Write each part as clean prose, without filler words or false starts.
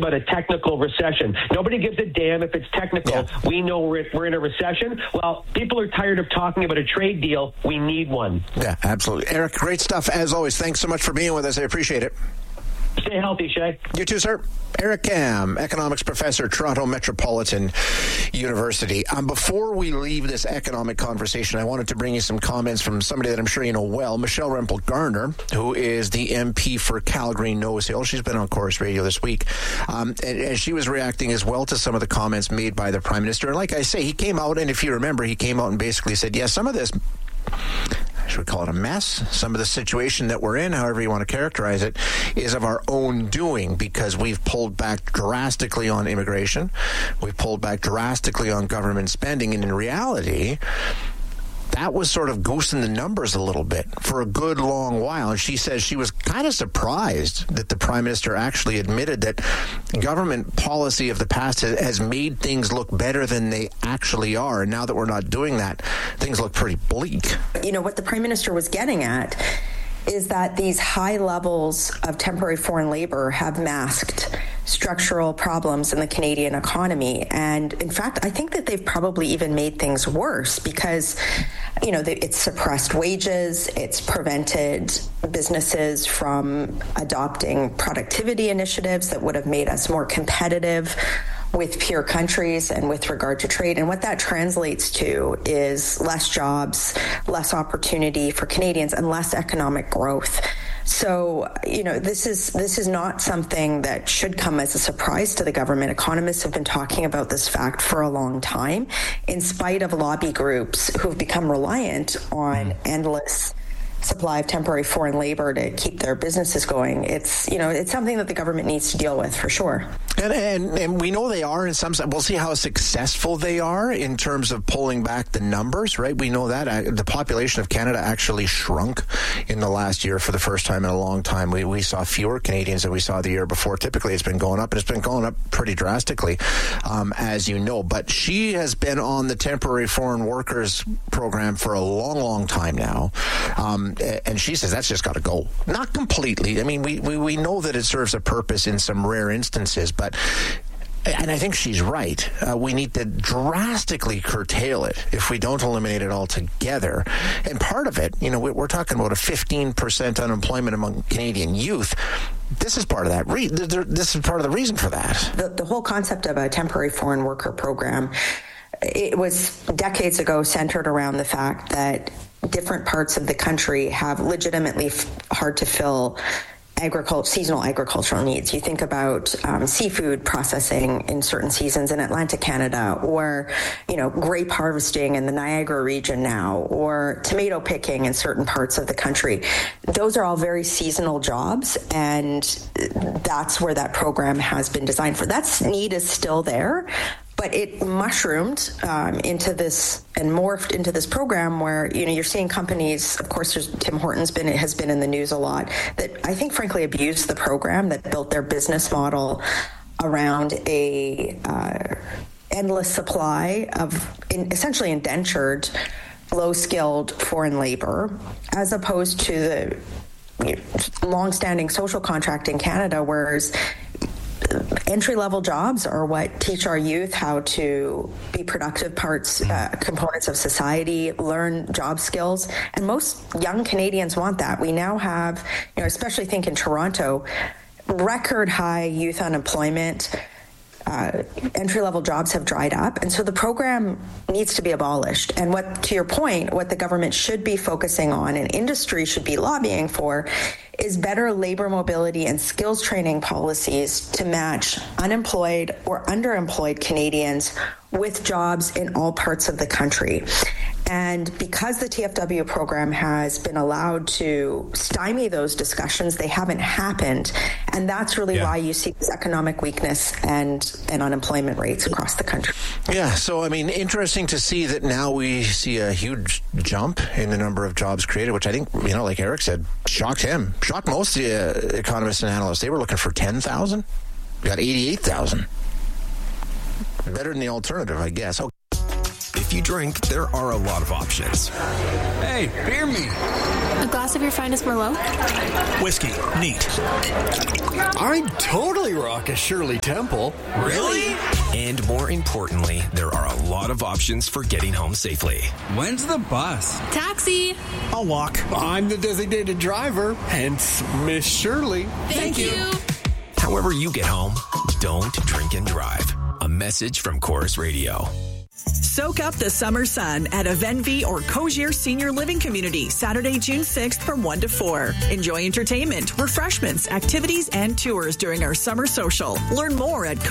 about a technical recession. Nobody gives a damn if it's technical. Yeah. We know we're in a recession. Well, people are tired of talking about a trade deal. We need one. Yeah, absolutely. Eric, great stuff as always. Thanks so much for being with us. I appreciate it. Stay healthy, Shay. You too, sir. Eric Kam, economics professor, Toronto Metropolitan University. Before we leave this economic conversation, I wanted to bring you some comments from somebody that I'm sure you know well, Michelle Rempel-Garner, who is the MP for Calgary-Nose Hill. She's been on Chorus Radio this week. And she was reacting as well to some of the comments made by the Prime Minister. And like I say, he came out, and if you remember, he came out and basically said, yes, some of this, should we call it a mess? Some of the situation that we're in, however you want to characterize it, is of our own doing because we've pulled back drastically on immigration. We've pulled back drastically on government spending. And in reality, that was sort of goosing the numbers a little bit for a good long while. And she says she was kind of surprised that the Prime Minister actually admitted that government policy of the past has made things look better than they actually are. And now that we're not doing that, things look pretty bleak. You know, what the Prime Minister was getting at is that these high levels of temporary foreign labor have masked structural problems in the Canadian economy. And in fact, I think that they've probably even made things worse because, you know, it's suppressed wages, it's prevented businesses from adopting productivity initiatives that would have made us more competitive with peer countries and with regard to trade. And what that translates to is less jobs, less opportunity for Canadians, and less economic growth. So, you know, this is not something that should come as a surprise to the government. Economists have been talking about this fact for a long time, in spite of lobby groups who've become reliant on endless supply of temporary foreign labor to keep their businesses going. It's, you know, it's something that the government needs to deal with for sure. And we know they are in some. We'll see how successful they are in terms of pulling back the numbers, right? We know that the population of Canada actually shrunk in the last year for the first time in a long time. We saw fewer Canadians than we saw the year before. Typically, it's been going up, and it's been going up pretty drastically, as you know. But she has been on the temporary foreign workers program for a long, long time now. And she says that's just got to go. Not completely. I mean, we know that it serves a purpose in some rare instances, but, and I think she's right, we need to drastically curtail it if we don't eliminate it altogether. And part of it, you know, we're talking about a 15% unemployment among Canadian youth. This is part of that. This is part of the reason for that. The whole concept of a temporary foreign worker program, it was decades ago centered around the fact that different parts of the country have legitimately hard to fill seasonal agricultural needs. You think about seafood processing in certain seasons in Atlantic Canada, or, you know, grape harvesting in the Niagara region now, or tomato picking in certain parts of the country. Those are all very seasonal jobs, and that's where that program has been designed for. That need is still there, but it mushroomed into this and morphed into this program where, you know, you're seeing companies, of course, Tim Hortons has been in the news a lot, that I think frankly abused the program, that built their business model around a endless supply of essentially indentured, low-skilled foreign labor, as opposed to the long-standing social contract in Canada, whereas entry-level jobs are what teach our youth how to be productive components of society, learn job skills, and most young Canadians want that. We now have, you know, especially think in Toronto, record high youth unemployment. Entry-level jobs have dried up, and so the program needs to be abolished. And to your point, what the government should be focusing on and industry should be lobbying for is better labor mobility and skills training policies to match unemployed or underemployed Canadians with jobs in all parts of the country. And because the TFW program has been allowed to stymie those discussions, they haven't happened. And that's really why you see this economic weakness and unemployment rates across the country. Yeah, so, I mean, interesting to see that now we see a huge jump in the number of jobs created, which I think, you know, like Eric said, shocked him. Shocked most of the economists and analysts. They were looking for 10,000. We got 88,000. Better than the alternative, I guess. Okay. If you drink, there are a lot of options. Hey, beer me. A glass of your finest Merlot? Whiskey. Neat. I'd totally rock a Shirley Temple. Really? And more importantly, there are a lot of options for getting home safely. When's the bus? Taxi. I'll walk. I'm the designated driver, hence Miss Shirley. Thank you. However you get home, don't drink and drive. A message from Chorus Radio. Soak up the summer sun at Evenvi or Cogier Senior Living Community, Saturday, June 6th from 1 to 4. Enjoy entertainment, refreshments, activities, and tours during our summer social. Learn more at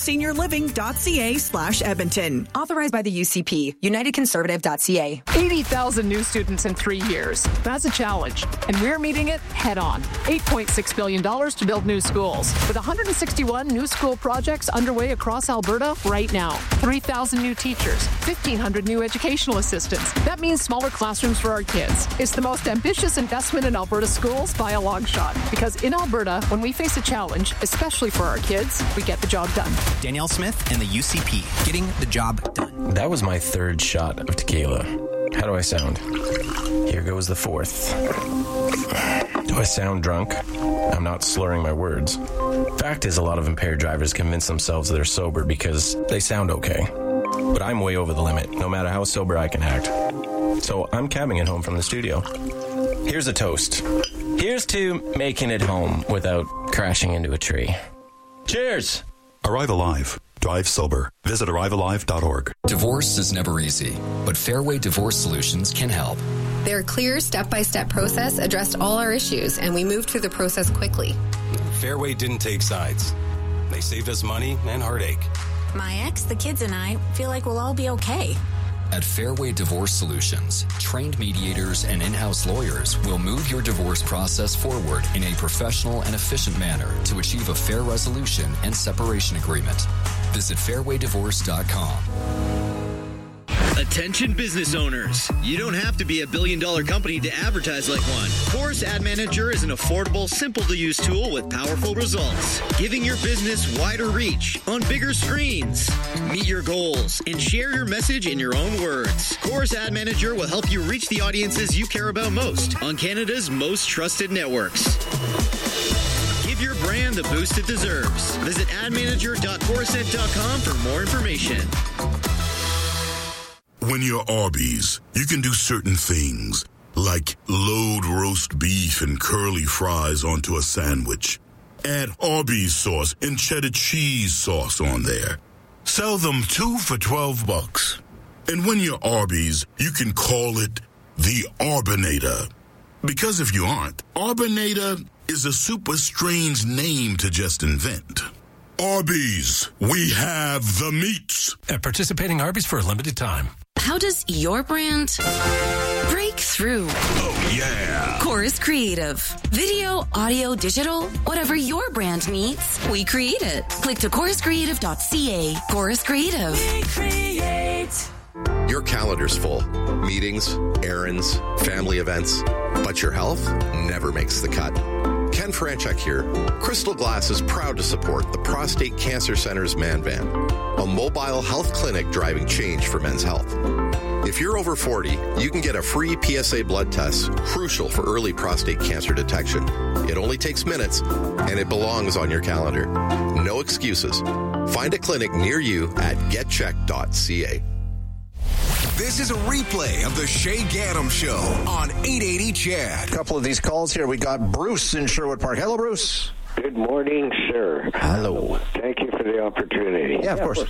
cogierseniorliving.ca/Edmonton. Authorized by the UCP, unitedconservative.ca. 80,000 new students in 3 years. That's a challenge, and we're meeting it head on. $8.6 billion to build new schools, with 161 new school projects underway across Alberta right now. 3,000 new teachers, 1,500 new educational assistants. That means smaller classrooms for our kids. It's the most ambitious investment in Alberta schools by a long shot. Because in Alberta, when we face a challenge, especially for our kids, we get the job done. Danielle Smith and the UCP, getting the job done. That was my third shot of tequila. How do I sound? Here goes the fourth. Do I sound drunk? I'm not slurring my words. Fact is, a lot of impaired drivers convince themselves they're sober because they sound okay. But I'm way over the limit, no matter how sober I can act. So I'm cabbing it home from the studio. Here's a toast. Here's to making it home without crashing into a tree. Cheers! Arrive Alive. Drive sober. Visit arrivealive.org. Divorce is never easy, but Fairway Divorce Solutions can help. Their clear step-by-step process addressed all our issues, and we moved through the process quickly. Fairway didn't take sides. They saved us money and heartache. My ex, the kids, and I feel like we'll all be okay. At Fairway Divorce Solutions, trained mediators and in-house lawyers will move your divorce process forward in a professional and efficient manner to achieve a fair resolution and separation agreement. Visit fairwaydivorce.com. Attention business owners. You don't have to be a billion-dollar company to advertise like one. Chorus Ad Manager is an affordable, simple-to-use tool with powerful results, giving your business wider reach on bigger screens. Meet your goals and share your message in your own words. Chorus Ad Manager will help you reach the audiences you care about most on Canada's most trusted networks. Give your brand the boost it deserves. Visit admanager.chorused.com for more information. When you're Arby's, you can do certain things, like load roast beef and curly fries onto a sandwich. Add Arby's sauce and cheddar cheese sauce on there. Sell them 2 for $12. And when you're Arby's, you can call it the Arbinator. Because if you aren't, Arbinator is a super strange name to just invent. Arby's, we have the meats. At participating Arby's for a limited time. How does your brand break through? Oh, yeah. Chorus Creative. Video, audio, digital, whatever your brand needs, we create it. Click to choruscreative.ca. Chorus Creative. We create. Your calendar's full. Meetings, errands, family events. But your health never makes the cut. Ken Franchuk here. Crystal Glass is proud to support the Prostate Cancer Center's Man Van, a mobile health clinic driving change for men's health. If you're over 40, you can get a free PSA blood test, crucial for early prostate cancer detection. It only takes minutes, and it belongs on your calendar. No excuses. Find a clinic near you at getcheck.ca. This is a replay of the Shay Gaddam Show on 880 CHED. A couple of these calls here. We got Bruce in Sherwood Park. Hello, Bruce. Good morning, sir. Hello. Thank you for the opportunity. Yeah, of course.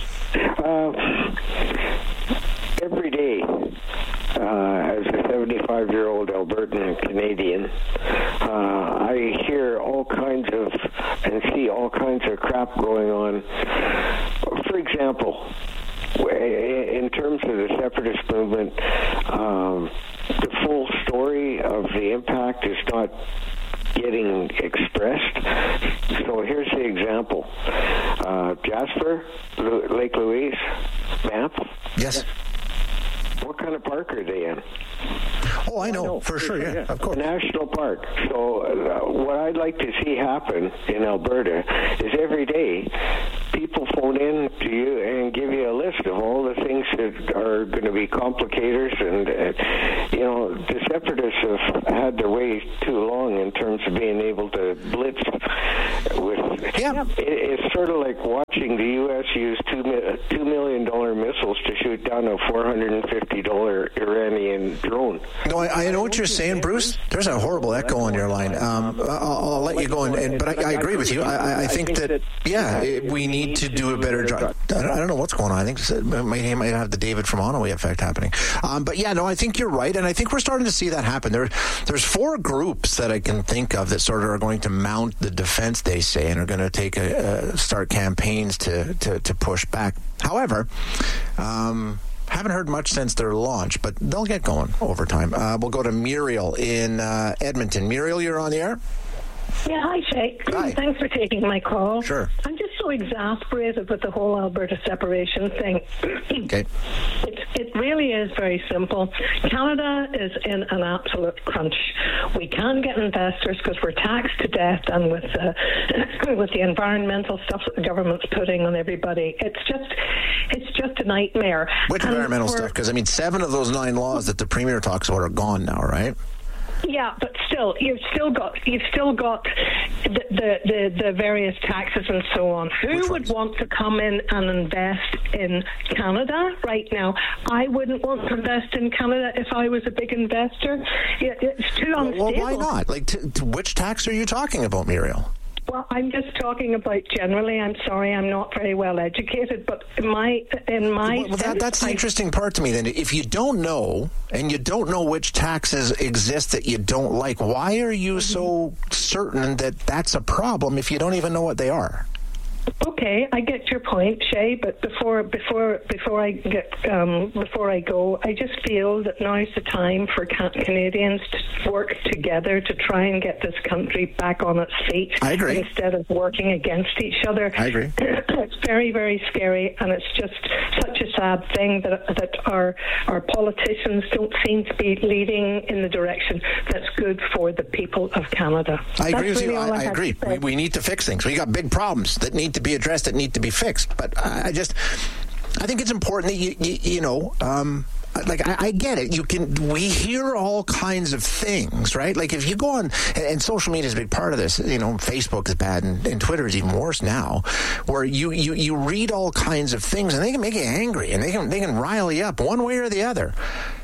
Every day, as a 75-year-old Albertan Canadian, I hear all kinds of and see all kinds of crap going on. For example, in terms of the separatist movement, the full story of the impact is not getting expressed. So here's the example. Jasper, Lake Louise, map? Yes. What kind of park are they in? Oh, I know, for sure, yeah, of course. National park. So what I'd like to see happen in Alberta is every day people people phone in to you and give you a list of all the things that are going to be complicators, and the separatists have had their way too long in terms of being able to blitz with. Yeah. It's sort of like watching the U.S. use $2 million missiles to shoot down a $450 Iranian drone. No, I know what you're saying, Bruce. There's a horrible echo on your line. I'll let you go, but I agree with you. I think that we need to do a better job. I don't know what's going on. I think it might have the David from Onaway effect happening. I think you're right, and I think we're starting to see that happen. There's 4 groups that I can think of that sort of are going to mount the defense, they say, and are going to start campaigns to push back. However, haven't heard much since their launch, but they'll get going over time. We'll go to Muriel in Edmonton. Muriel, you're on the air. Yeah, hi, Shay. Hi. Thanks for taking my call. Sure. I'm just so exasperated with the whole Alberta separation thing. Okay. It really is very simple. Canada is in an absolute crunch. We can't get investors because we're taxed to death, and with the environmental stuff that the government's putting on everybody, it's just a nightmare. Which environmental stuff? Because 7 of those 9 laws that the Premier talks about are gone now, right? Yeah, but still, you've still got the various taxes and so on. Who would want to come in and invest in Canada right now? I wouldn't want to invest in Canada if I was a big investor. It's too unstable. Well, why not? Which tax are you talking about, Muriel? Well, I'm just talking about generally. I'm sorry, I'm not very well educated, but that's the interesting part to me. Then, if you don't know, and you don't know which taxes exist that you don't like, why are you so certain that that's a problem if you don't even know what they are? Okay, I get your point, Shay. But before I go, I just feel that now's the time for Canadians to work together to try and get this country back on its feet. I agree. Instead of working against each other. I agree. It's very, very scary, and it's just such a sad thing that our politicians don't seem to be leading in the direction that's good for the people of Canada. I agree with you. I agree. We need to fix things. We got big problems that need to be addressed, that need to be fixed. But I think it's important that I get it. We hear all kinds of things, right? Like if you go on, and social media is a big part of this. Facebook is bad, and Twitter is even worse now, where you read all kinds of things, and they can make you angry, and they can rile you up one way or the other.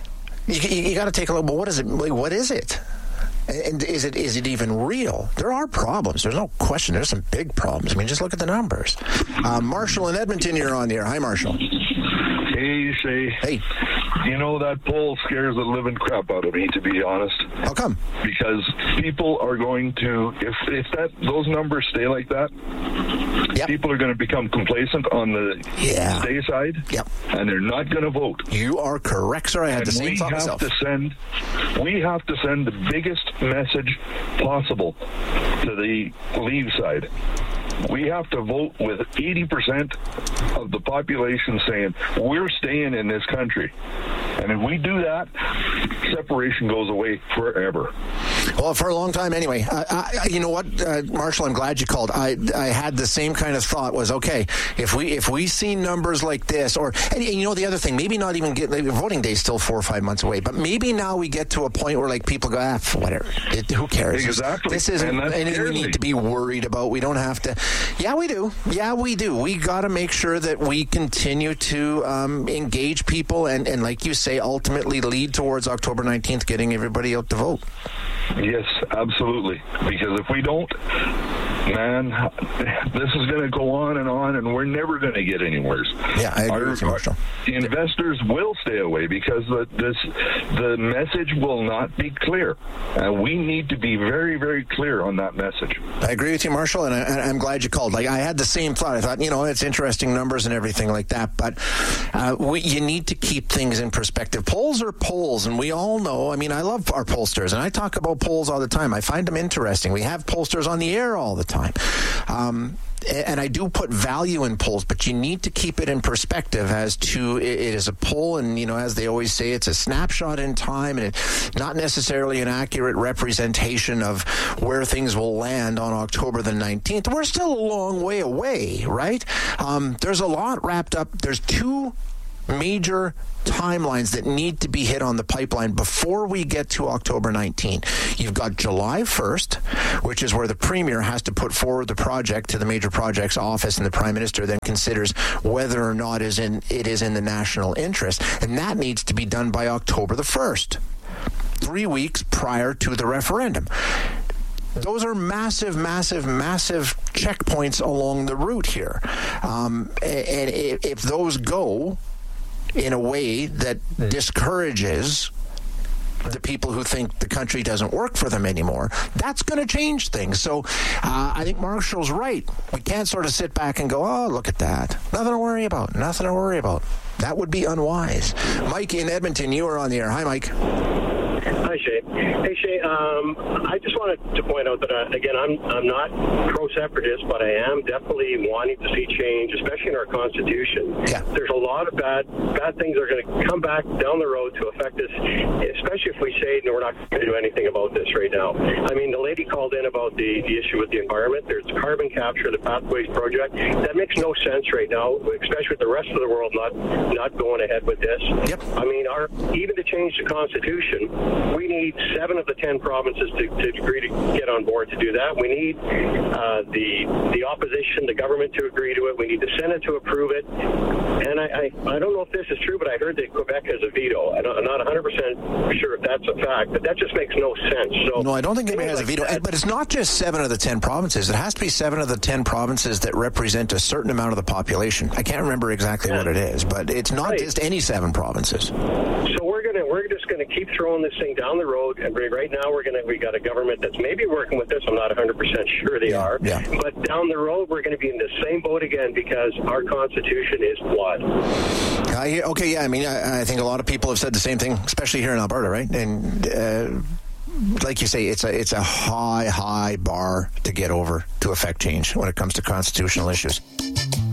You got to take a look. Well, what is it? What is it? And is it even real? There are problems. There's no question. There's some big problems. Just look at the numbers. Marshall in Edmonton, you're on the air. Hi, Marshall. Hey, Shay. Hey. That poll scares the living crap out of me, to be honest. How come? Because people are going to, if those numbers stay like that, people are going to become complacent on the stay side, and they're not going to vote. You are correct, sir. I had the same thought myself. We have to send the biggest message possible to the Leave side. We have to vote with 80% of the population saying, we're staying in this country. And if we do that, separation goes away forever. Well, for a long time anyway. You know what, Marshall, I'm glad you called. I had the same kind of thought was, okay, if we see numbers like this, and the other thing, maybe not even voting day is still 4 or 5 months away, but maybe now we get to a point where people go, whatever, who cares? Exactly. This isn't anything we need to be worried about. We don't have to. Yeah, we do. We got to make sure that we continue to engage people and, like you say, ultimately lead towards October 19th, getting everybody out to vote. Yes, absolutely. Because if we don't, man, this is going to go on, and we're never going to get anywhere. Yeah, I agree with you, Marshall. Investors will stay away because the message will not be clear. And we need to be very, very clear on that message. I agree with you, Marshall, and I'm glad you called. I had the same thought. I thought, it's interesting numbers and everything like that, but you need to keep things in perspective. Polls are polls, and we all know. I love our pollsters, and I talk about polls all the time. I find them interesting. We have pollsters on the air all the time. and I do put value in polls, but you need to keep it in perspective as to it is a poll, and, as they always say, it's a snapshot in time, and it's not necessarily an accurate representation of where things will land on October the 19th. We're still a long way away, right? There's a lot wrapped up. There's two major timelines that need to be hit on the pipeline before we get to October 19. You've got July 1st, which is where the Premier has to put forward the project to the Major Projects Office, and the Prime Minister then considers whether or not it is in the national interest, and that needs to be done by October the 1st, 3 weeks prior to the referendum. Those are massive, massive, massive checkpoints along the route here. And if those go in a way that discourages the people who think the country doesn't work for them anymore, that's going to change things. So I think Marshall's right. We can't sort of sit back and go, oh, look at that. Nothing to worry about. Nothing to worry about. That would be unwise. Mike in Edmonton, you are on the air. Hi, Mike. Hi, Shay. Hey, Shay, I just wanted to point out that, again, I'm not pro-separatist, but I am definitely wanting to see change, especially in our Constitution. Yeah. There's a lot of bad things that are going to come back down the road to affect us, especially if we say, no, we're not going to do anything about this right now. I mean, the lady called in about the issue with the environment. There's carbon capture, the Pathways Project. That makes no sense right now, especially with the rest of the world not going ahead with this. Yep. I mean, even to change the Constitution, we need 7 of the 10 provinces to agree to get on board to do that. We need the opposition, the government to agree to it. We need the Senate to approve it. And I don't know if this is true, but I heard that Quebec has a veto. I'm not 100% sure if that's a fact, but that just makes no sense. So no, I don't think anybody has a veto. But it's not just 7 of the 10 provinces. It has to be 7 of the 10 provinces that represent a certain amount of the population. I can't remember exactly what it is, but it's not just any 7 provinces. So we're just going to keep throwing this thing down the road, and right now we got a government that's maybe working with this. I'm not 100% sure they are. Yeah. But down the road, we're going to be in the same boat again because our Constitution is flawed. Okay, yeah. I mean, I think a lot of people have said the same thing, especially here in Alberta, right? And like you say, it's a high bar to get over to affect change when it comes to constitutional issues.